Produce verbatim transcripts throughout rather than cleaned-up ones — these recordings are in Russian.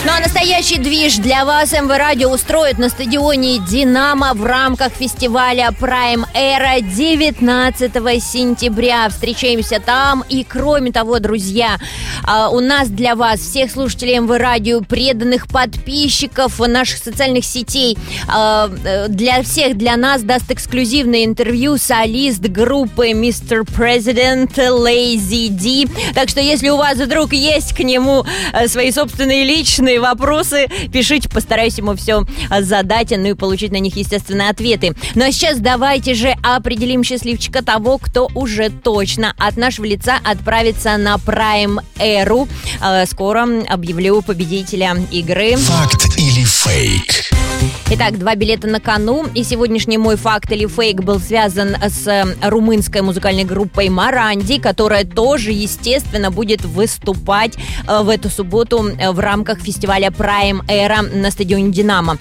Ну а настоящий движ для вас эм вэ Радио устроит на стадионе «Динамо» в рамках фестиваля Prime Era девятнадцатого сентября. Встречаемся там. И кроме того, друзья, у нас для вас, всех слушателей эм вэ Радио, преданных подписчиков наших социальных сетей, для всех, для нас даст эксклюзивное интервью солист группы мистер President Lazy D. Так что если у вас вдруг есть к нему свои собственные личные вопросы, пишите, постараюсь ему все задать, ну и получить на них, естественно, ответы. Ну а сейчас давайте же определим счастливчика, того, кто уже точно от нашего лица отправится на Prime Era. Скоро объявлю победителя игры. Факт или фейк? Итак, два билета на кону. И сегодняшний мой факт или фейк был связан с румынской музыкальной группой Маранди, которая тоже, естественно, будет выступать в эту субботу в рамках фестиваля Prime Era на стадионе «Динамо».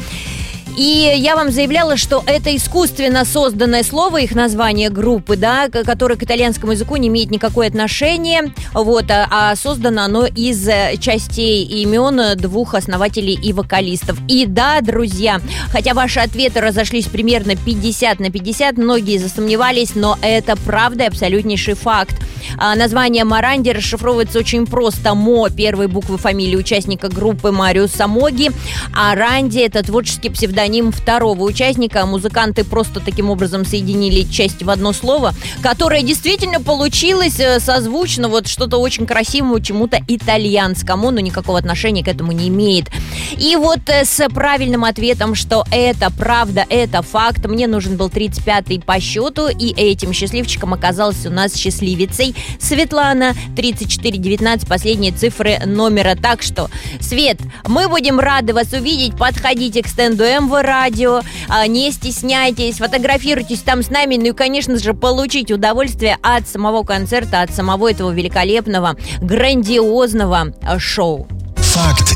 И я вам заявляла, что это искусственно созданное слово, их название группы, да, которое к итальянскому языку не имеет никакого отношения, вот, а, а создано оно из частей имен двух основателей и вокалистов. И да, друзья, хотя ваши ответы разошлись примерно пятьдесят на пятьдесят, многие засомневались, но это правда и абсолютнейший факт. А, название Маранди расшифровывается очень просто. Мо – первой буквы фамилии участника группы Мариуса Моги, а Ранди – это творческий псевдоним второго участника. Музыканты просто таким образом соединили части в одно слово, которое действительно получилось созвучно вот что-то очень красивому, чему-то итальянскому, но никакого отношения к этому не имеет. И вот с правильным ответом, что это правда, это факт, мне нужен был тридцать пятый по счету, и этим счастливчиком оказалась у нас счастливицей Светлана, тридцать четыре девятнадцать, последние цифры номера. Так что, Свет, мы будем рады вас увидеть, подходите к стенду эм вэ Радио, не стесняйтесь, фотографируйтесь там с нами, ну и, конечно же, получите удовольствие от самого концерта, от самого этого великолепного, грандиозного шоу. Факт